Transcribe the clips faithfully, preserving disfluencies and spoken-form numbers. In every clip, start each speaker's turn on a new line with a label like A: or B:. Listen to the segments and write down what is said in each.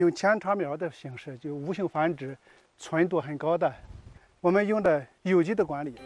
A: 用扦插苗的形式，就无性繁殖，纯度很高的。我们用的有机的管理。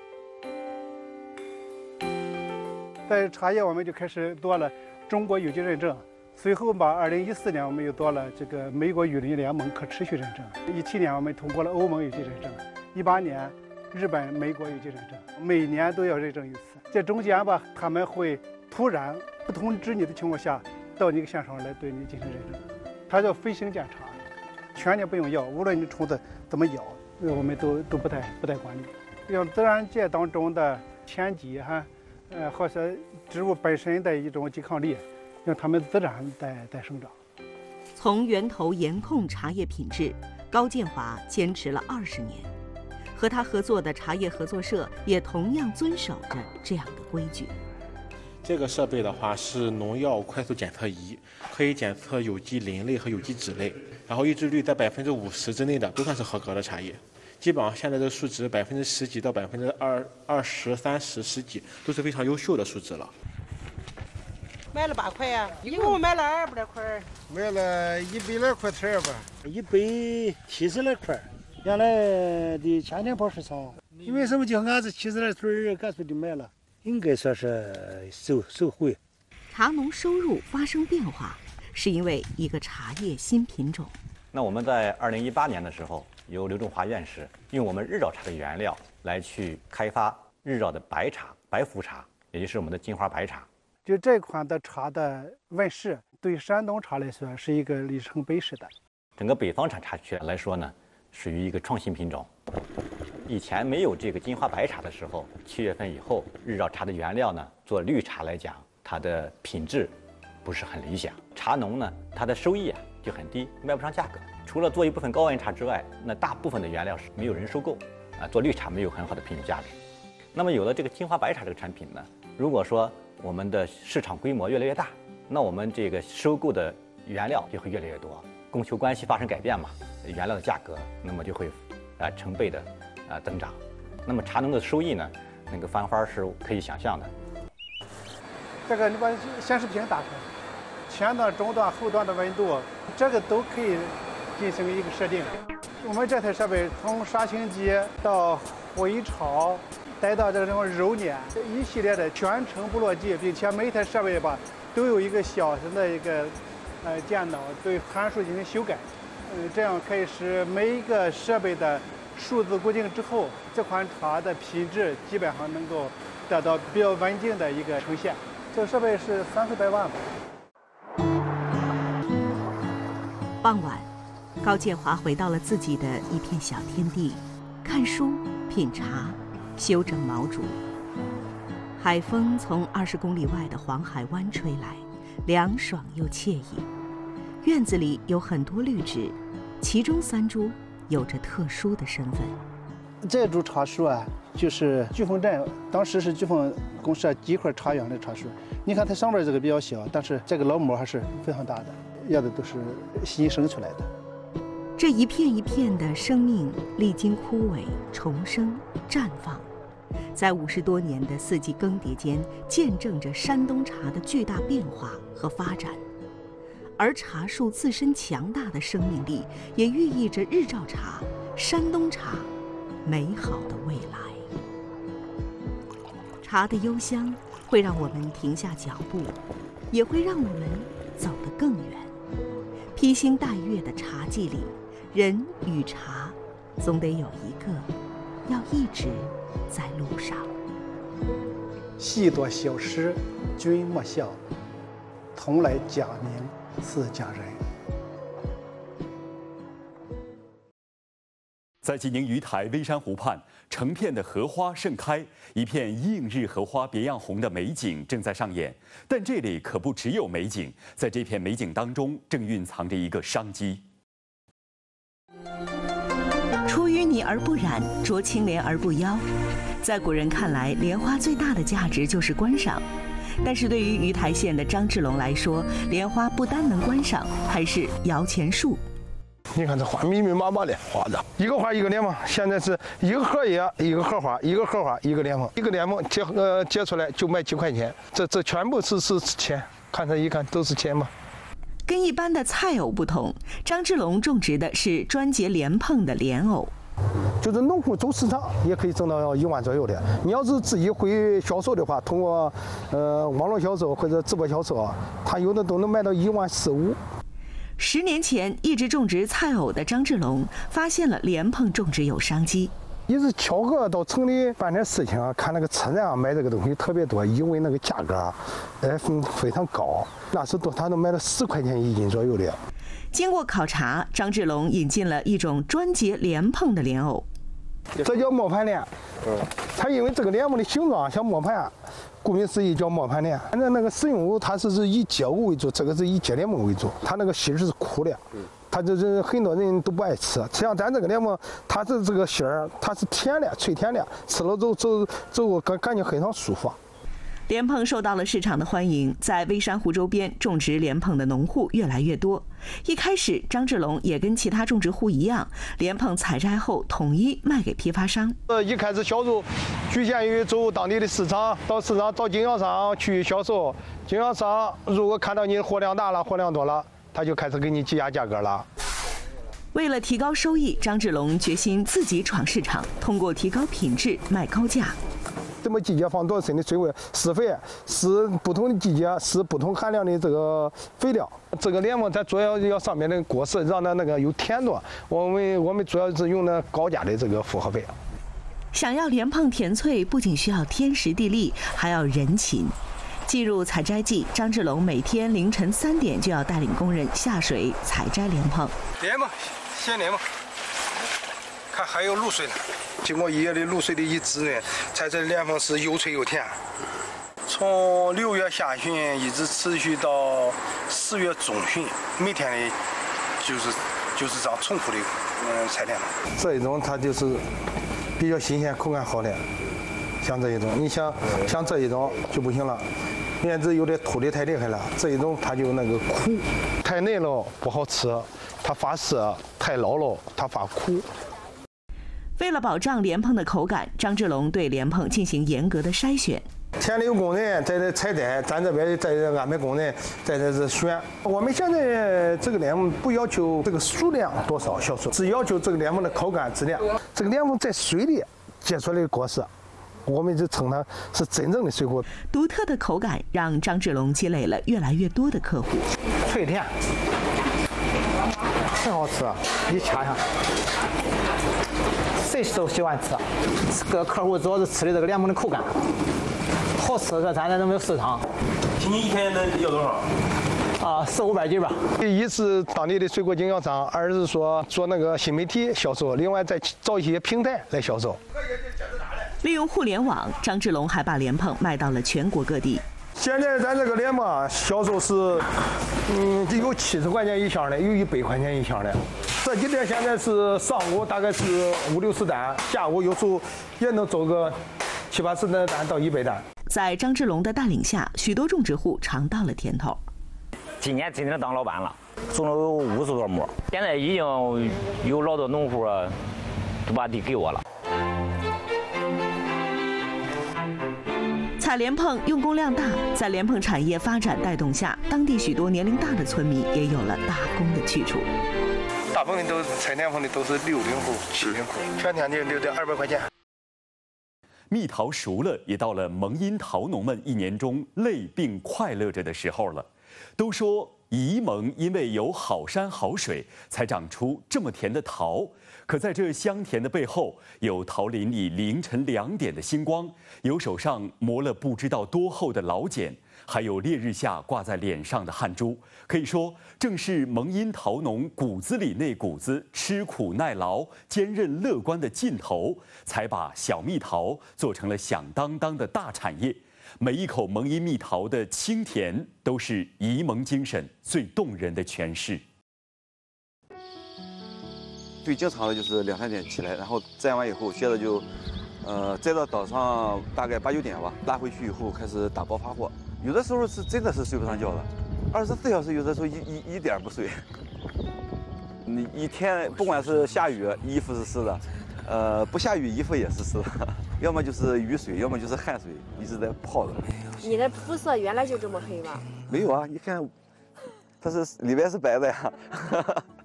A: 在茶叶，我们就开始夺了中国有机认证。随后吧，二零一四年我们又夺了这个美国雨林联盟可持续认证。一七年我们通过了欧盟有机认证。一八年日本、美国有机认证，每年都要认证一次。这中间吧，他们会突然不通知你的情况下，到你个现场来对你进行认证。它叫飞行检查，全年不用药，无论你虫子怎么咬，我们都都不带不带管理。用自然界当中的天敌哈，呃，或者植物本身的一种抵抗力，让它们自然在在生长。
B: 从源头严控茶叶品质，高建华坚持了二十年。和他合作的茶叶合作社也同样遵守着这样的规矩。
C: 这个设备的话是农药快速检测仪，可以检测有机磷类和有机酯类，然后抑制率在百分之五十之内的都算是合格的茶叶。基本上现在的数值百分之十几到百分之二二十、三十、十几都是非常优秀的数值了。
D: 买了八块呀、啊，一共买了二百来块，
E: 买了一百来块钱吧，
F: 一百七十来块。原来的前天跑市场，因为什么叫俺是七十来岁干脆就买了，应该说是受受惠。
B: 茶农收入发生变化，是因为一个茶叶新品种。
G: 那我们在二零一八年的时候，由刘仲华院士用我们日照茶的原料来去开发日照的白茶、白福茶，也就是我们的金花白茶。
A: 就这款的茶的问世，对山东茶来说是一个里程碑式的。
G: 整个北方产茶区来说呢，属于一个创新品种。以前没有这个金花白茶的时候，七月份以后，日照茶的原料呢，做绿茶来讲，它的品质不是很理想。茶农呢，它的收益啊就很低，卖不上价格。除了做一部分高原茶之外，那大部分的原料是没有人收购，啊，做绿茶没有很好的品质价值。那么有了这个金花白茶这个产品呢，如果说我们的市场规模越来越大，那我们这个收购的原料就会越来越多，供求关系发生改变嘛，原料的价格那么就会啊成倍的啊增长。那么茶农的收益呢，那个翻番是可以想象的。
A: 这个你把显示屏打开，前段、中段、后段的温度，这个都可以进行一个设定。我们这台设备从杀青机到回潮，带到这个地方揉捻，一系列的全程不落地，并且每一台设备吧都有一个小型的一个呃电脑对参数进行修改，嗯、呃，这样可以使每一个设备的数字固定之后，这款茶的品质基本上能够得到比较稳定的一个呈现。这个设备是三四百万吧。
B: 傍晚，高建华回到了自己的一片小天地，看书、品茶、修整毛竹。海风从二十公里外的黄海湾吹来，凉爽又惬意。院子里有很多绿植，其中三株有着特殊的身份。
A: 这株茶树啊，就是飓风镇当时是飓风公社几块茶园的茶树。你看它上面这个比较小，但是这个老模还是非常大的，叶子都是新生出来的。
B: 这一片一片的生命历经枯萎、重生、绽放，在五十多年的四季更迭间，见证着山东茶的巨大变化和发展。而茶树自身强大的生命力，也寓意着日照茶、山东茶美好的未来。茶的幽香会让我们停下脚步，也会让我们走得更远。披星戴月的茶季里，人与茶总得有一个要一直在路上。
A: 细作小诗君莫笑，同来假名似佳人。
H: 在济宁鱼台微山湖畔，成片的荷花盛开，一片映日荷花别样红的美景正在上演。但这里可不只有美景，在这片美景当中，正蕴藏着一个商机。
B: 出淤泥而不染，濯清涟而不妖。在古人看来，莲花最大的价值就是观赏。但是对于鱼台县的张志龙来说，莲花不单能观赏，还是摇钱树。
E: 你看这花密密麻麻的花的，一个花一个莲蓬，现在是一个荷叶一个荷花，一个荷花一个莲蓬，一个莲蓬结呃结出来就卖几块钱，这这全部是是钱，看它一看都是钱嘛。
B: 跟一般的菜藕不同，张志龙种植的是专结莲蓬的莲藕。
E: 就是农户走市场也可以挣到一万左右的。你要是自己会销售的话，通过呃网络销售或者直播销售，他有的都能卖到一万四五。
B: 十年前，一直种植菜藕的张志龙发现了莲蓬种植有商机。
E: 也是巧合到城里办点事情，看那个车站卖这个东西特别多，因为那个价格，哎，非常高。那时候他能卖到十块钱一斤左右的。
B: 经过考察，张志龙引进了一种专结莲蓬的莲藕，
E: 这叫磨盘莲。嗯，它因为这个莲蓬的形状像磨盘，顾名思义叫磨盘莲。反正那个食用藕它是是以结藕为主，这个是以结莲蓬为主，它那个芯是苦的。嗯。它就是很多人都不爱吃，像咱这个莲蓬，它是这个芯儿，它是甜的，脆甜的，吃了之后之之后感感觉非常舒服。
B: 莲蓬受到了市场的欢迎，在微山湖周边种植莲蓬的农户越来越多。一开始，张志龙也跟其他种植户一样，莲蓬采摘后统一卖给批发商。
E: 呃，一开始销售局限于走当地的市场，到市场找经销商去销售。经销商如果看到你货量大了，货量多了，他就开始给你积压价格了。
B: 为了提高收益，张志龙决心自己闯市场，通过提高品质卖高价。
E: 什么季节放多少升的水位施肥，施不同的季节施不同含量的这个肥料。这个莲蓬咱主要要上面的果实，让它那个有甜度。我们我们主要是用的高价的这个复合肥。
B: 想要莲蓬甜脆，不仅需要天时地利，还要人勤。进入采摘季，张志龙每天凌晨三点就要带领工人下水采摘莲蓬。
E: 莲蓬，鲜莲蓬，看还有露水呢。经过一夜的露水的一滋润，采摘的莲蓬是又脆又甜。从六月下旬一直持续到十月中旬，每天的就是就是这样重复的嗯采莲蓬。这一种它就是比较新鲜，口感好的。像这一种，你像像这一种就不行了，莲子有点吐的太厉害了，这一种它就那个苦，太嫩了不好吃，它发涩；太老了它发苦。
B: 为了保障莲蓬的口感，张志龙对莲蓬进行严格的筛选。
E: 田里有工人在这采摘，咱这边在这安排工人在这是选。我们现在这个莲蓬不要求这个数量多少销售，只要求这个莲蓬的口感质量。这个莲蓬在水里结出来的果实，我们就称它是真正的水果。
B: 独特的口感让张志龙积累了越来越多的客户。
I: 脆甜，很好吃，一掐上，谁都喜欢吃。这个客户主要是吃的这个莲蓬的口感好吃，这咱这都没有市场。
J: 平均一天能要多少？
I: 啊，四五百斤吧。
E: 一是当地的水果经销商，二是说做那个新媒体销售，另外再找一些平台来销售。
B: 利用互联网，张志龙还把莲蓬卖到了全国各地。
E: 现在咱这个莲蓬销售是，嗯，有七十块钱一箱的，有一百块钱一箱的。这几天现在是上午大概是五六十单，下午有时候也能走个七八十单到一百单。
B: 在张志龙的带领下，许多种植户尝到了甜头。
K: 今年真正当老板了，种了有五十多亩，现在已经有老多农户啊，都把地给我了。
B: 采莲蓬用工量大，在莲蓬产业发展带动下，当地许多年龄大的村民也有了打工的去处。
E: 大部分都采莲蓬的都是六零后、七零后，全天就留得二百块钱。
H: 蜜桃熟了，也到了蒙阴桃农们一年中累并快乐着的时候了。都说沂蒙因为有好山好水，才长出这么甜的桃。可在这香甜的背后，有桃林里凌晨两点的星光，有手上磨了不知道多厚的老茧，还有烈日下挂在脸上的汗珠。可以说，正是蒙阴桃农骨子里那股子吃苦耐劳、坚韧乐观的劲头，才把小蜜桃做成了响当当的大产业。每一口蒙阴蜜桃的清甜，都是沂蒙精神最动人的诠释。
L: 最经常的就是两三点起来，然后摘完以后，接着就，呃，摘到岛上大概八九点吧，拉回去以后开始打包发货。有的时候是真的是睡不上觉的，二十四小时有的时候一一一点不睡。你一天不管是下雨，衣服是湿的。呃，不下雨衣服也是湿的，要么就是雨水，要么就是汗水，一直在泡着。
M: 你的肤色原来就这么黑吗？
L: 没有啊，你看， 它是里边是白的呀。